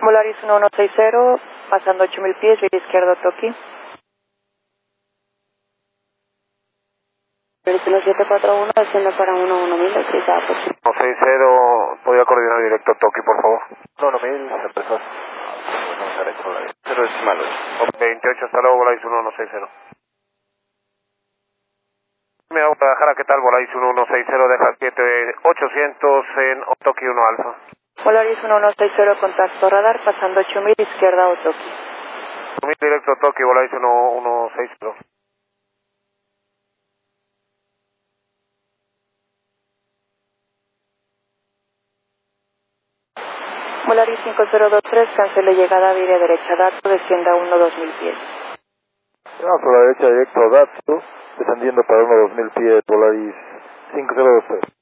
Volaris 1160, pasando 8000 pies, vía izquierdo Toki. Volaris 1741, desciende para 11000, utilizada por 160, podría coordinar directo Toki, por favor. 1000, empezó. Pero es malo. 28, hasta luego, Volaris 1160. Me hago para Guadalajara, ¿qué tal? Volaris 1160, deja 7800 en Toki 1 Alfa. Volaris 1160, contacto radar, pasando 8000, izquierda Otoki. 8000 directo Toki, Volaris 1160. Volaris 5023, cancele llegada, vire derecha Datsu, descienda a 2000 pies. Vamos por la derecha directo Datsu, descendiendo para 2000 pies, Volaris 5023.